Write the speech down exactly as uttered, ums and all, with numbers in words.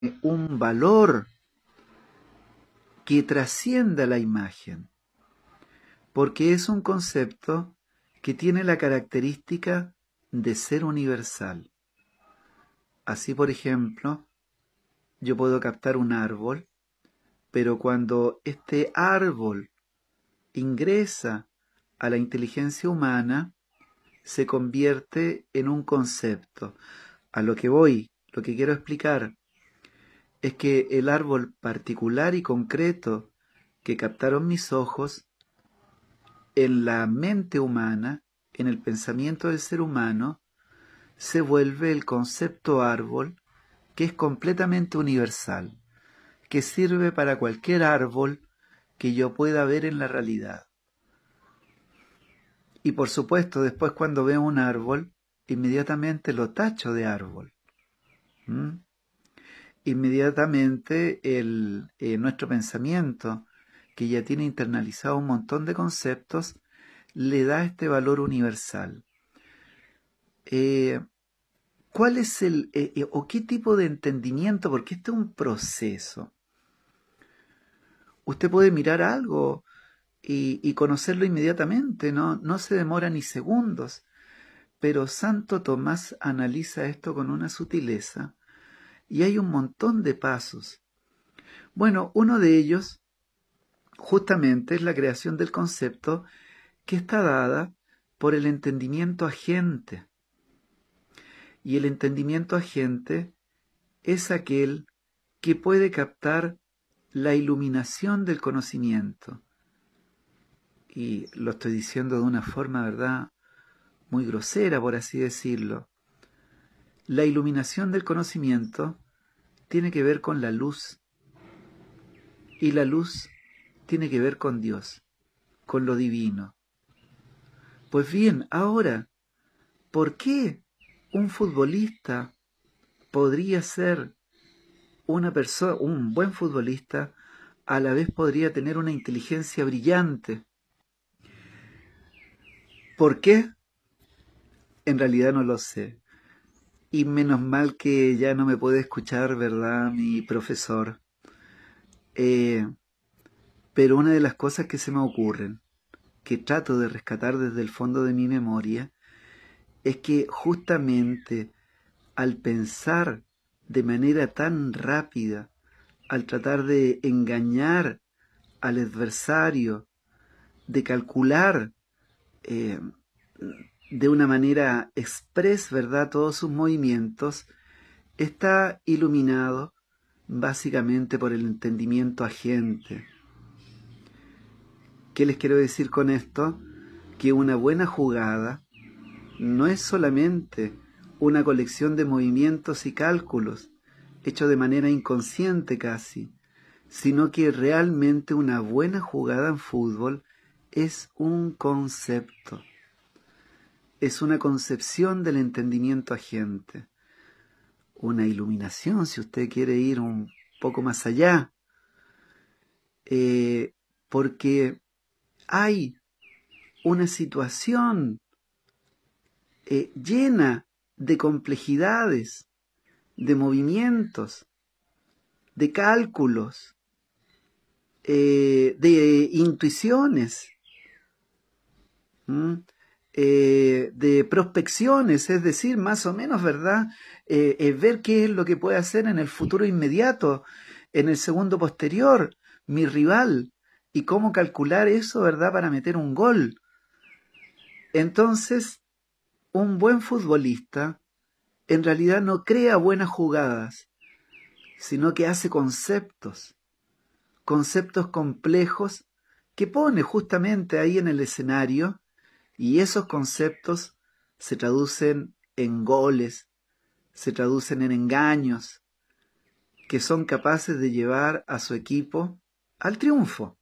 un valor que trascienda la imagen, porque es un concepto que tiene la característica de ser universal. Así, por ejemplo, yo puedo captar un árbol, pero cuando este árbol ingresa a la inteligencia humana, se convierte en un concepto. A lo que voy, lo que quiero explicar, es que el árbol particular y concreto que captaron mis ojos, en la mente humana, en el pensamiento del ser humano, se vuelve el concepto árbol, que es completamente universal, que sirve para cualquier árbol que yo pueda ver en la realidad. Y por supuesto, después cuando veo un árbol, inmediatamente lo tacho de árbol. ¿Mm? Inmediatamente el, eh, nuestro pensamiento, que ya tiene internalizado un montón de conceptos, le da este valor universal. Eh, ¿Cuál es el, eh, eh, o qué tipo de entendimiento? Porque este es un proceso. Usted puede mirar algo y, y conocerlo inmediatamente, ¿no? No se demora ni segundos. Pero Santo Tomás analiza esto con una sutileza y hay un montón de pasos. Bueno, uno de ellos justamente es la creación del concepto que está dada por el entendimiento agente. Y el entendimiento agente es aquel que puede captar la iluminación del conocimiento. Y lo estoy diciendo de una forma, ¿verdad?, muy grosera, por así decirlo. La iluminación del conocimiento tiene que ver con la luz. Y la luz tiene que ver con Dios, con lo divino. Pues bien, ahora, ¿por qué un futbolista podría ser una persona, un buen futbolista, a la vez podría tener una inteligencia brillante? ¿Por qué? En realidad no lo sé. Y menos mal que ya no me puede escuchar, ¿verdad?, mi profesor. Eh, pero una de las cosas que se me ocurren, que trato de rescatar desde el fondo de mi memoria, es que justamente al pensar de manera tan rápida, al tratar de engañar al adversario, de calcular eh, de una manera express, ¿verdad?, todos sus movimientos, está iluminado básicamente por el entendimiento agente. ¿Qué les quiero decir con esto? Que una buena jugada no es solamente una colección de movimientos y cálculos, hechos de manera inconsciente casi, sino que realmente una buena jugada en fútbol es un concepto, es una concepción del entendimiento agente, una iluminación, si usted quiere ir un poco más allá, eh, porque hay una situación eh, llena de complejidades, de movimientos, de cálculos, eh, de intuiciones, ¿m? Eh, de prospecciones, es decir, más o menos, ¿verdad? Eh, eh, ver qué es lo que puede hacer en el futuro inmediato, en el segundo posterior, mi rival, y cómo calcular eso, ¿verdad?, para meter un gol. Entonces, un buen futbolista en realidad no crea buenas jugadas, sino que hace conceptos, conceptos complejos que pone justamente ahí en el escenario, y esos conceptos se traducen en goles, se traducen en engaños, que son capaces de llevar a su equipo al triunfo.